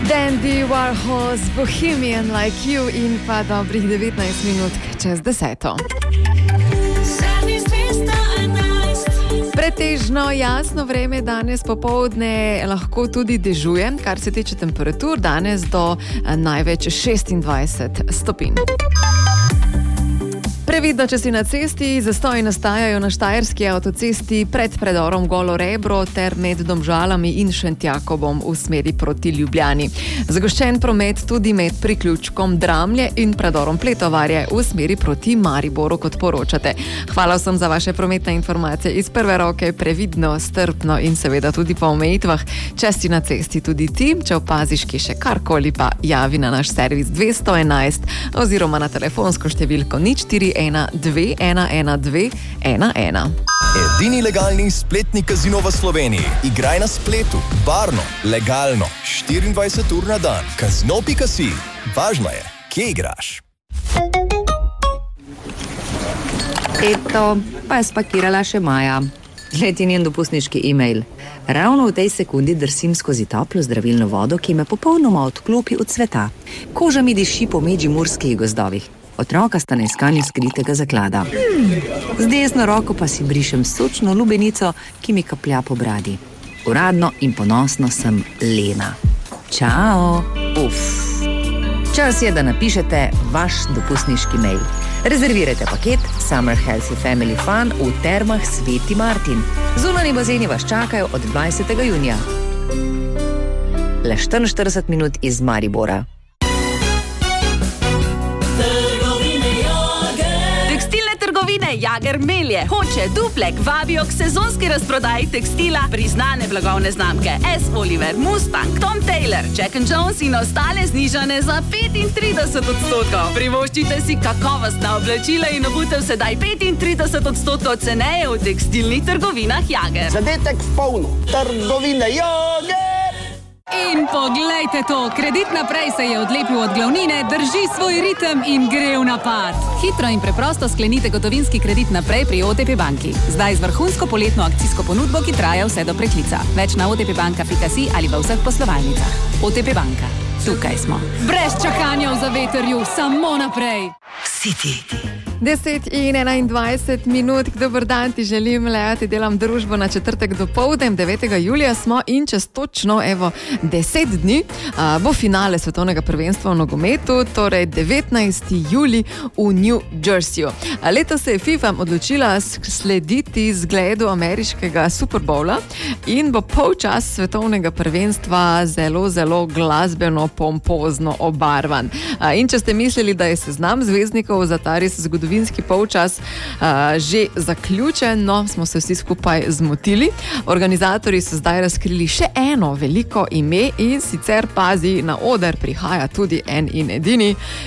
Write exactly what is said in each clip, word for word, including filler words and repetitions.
Andy Warhol's Bohemian Like You in pa dobrih devetnajst minut čez deseto. Pretežno jasno vreme danes popoldne, lahko tudi dežuje, kar se tiče temperatur, danes do največ šestindvajset stopinj. Previdno, če si na cesti, zastoji nastajajo na štajerski avtocesti pred predorom Golo Rebro ter med Domžalami in Šentjakobom v smeri proti Ljubljani. Zagoščen promet tudi med priključkom Dramlje in predorom Pletovarje v smeri proti Mariboru, kot poročate. Hvala vsem za vaše prometne informacije iz prve roke, previdno, strpno in seveda tudi po omejitvah. Če si na cesti tudi ti, če opaziš ki še karkoli, pa javi na naš servis dvesto enajst oziroma na telefonsko številko nič štiri ena dve ena ena dve ena ena. Edini legalni spletni kazino v Sloveniji. Igraj na spletu, varno, legalno, štiriindvajset ur na dan. Kazino pika si. Važno je, kje igraš. Eto, pa je spakirala še Maja. Gled je njen dopustniški e-mail. Ravno v tej sekundi drsim skozi toplo zdravilno vodo, ki me popolnoma odklopi od sveta. Koža mi diši po medžimurskih gozdovih. Otroka sta na iskanju skritega zaklada. Z desno roko pa si brišem sočno lubenico, ki mi kaplja po bradi. Uradno in ponosno sem Lena. Čao! Uf! Čas je, da napišete vaš dopustniški mail. Rezervirajte paket Summer Healthy Family Fun v Termah Sveti Martin. Zunanji bazeni vas čakajo od dvajsetega junija. Le štiriinštirideset minut iz Maribora. Trgovine Jager Melje hoče Duplek vabijo k sezonski razprodaji tekstila priznane blagovne znamke S. Oliver, Mustang, Tom Taylor, Jack and Jones in ostale znižane za petintrideset odstotkov. Privoščite si kakovostna oblačila in obutev sedaj petintrideset odstotkov ceneje v tekstilnih trgovinah Jager. Zadetek v polno. Trgovine Jager! In poglejte to, Kredit naprej se je odlepil od glavnine, drži svoj ritem in gre v napad. Hitro in preprosto sklenite gotovinski kredit naprej pri O T P banki. Zdaj z vrhunsko poletno akcijsko ponudbo, ki traja vse do preklica. Več na otpbanka pika si ali v vseh poslovalnicah. O T P banka. Tukaj smo. Brez čakanja v zavetrju, samo naprej. City. deset in enaindvajset minut, dober dan ti želim, Lea, ti delam družbo na četrtek dopoldne, devetega julija smo in čez točno, evo, deset dni a, bo finale svetovnega prvenstva v nogometu, torej devetnajsti julij v New Jerseyju. A letos se je FIFA odločila slediti zgledu ameriškega Super Bowla in bo polčas svetovnega prvenstva zelo, zelo glasbeno, pompozno obarvan. A, in če ste mislili, da je seznam zvezdnikov za ta res zgodovinski polčas uh, že zaključen, no, smo se vsi skupaj zmotili. Organizatorji so zdaj razkrili še eno veliko ime in sicer pazi, na oder prihaja tudi en in edini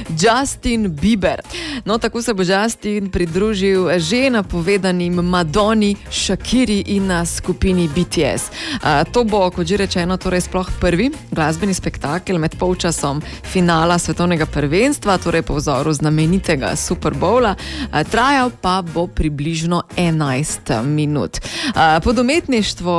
Justin Bieber. No, tako se bo Justin pridružil že napovedanim Madonni, Shakiri in na skupini B T S. Uh, to bo, kot že rečeno, torej sploh prvi glasbeni spektakel med polčasom finala svetovnega prvenstva, torej po vzoru znamenitega Super Bowla. Trajal pa bo približno enajst minut. Pod umetništvo,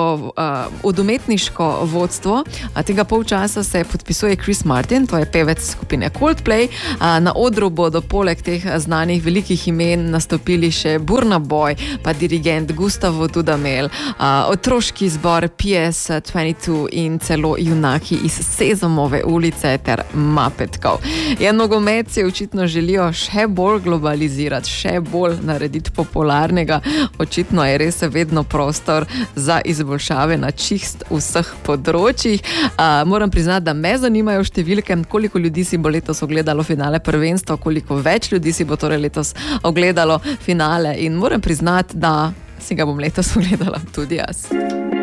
od umetniško vodstvo tega polčasa se podpisuje Chris Martin, to je pevec skupine Coldplay. Na odru bodo poleg teh znanih velikih imen nastopili še Burna Boy, pa dirigent Gustavo Dudamel, otroški zbor P S dvajset dva in celo junaki iz Sezamove ulice ter Muppetov. Ja, nogomet si očitno želijo še bolj globalizirati, še bolj narediti popularnega. Očitno je res vedno prostor za izboljšave na čist vseh področjih. Uh, moram priznati, da me zanimajo številke, koliko ljudi si bo letos ogledalo finale prvenstva, koliko več ljudi si bo torej letos ogledalo finale in moram priznati, da si ga bom letos ogledala tudi jaz.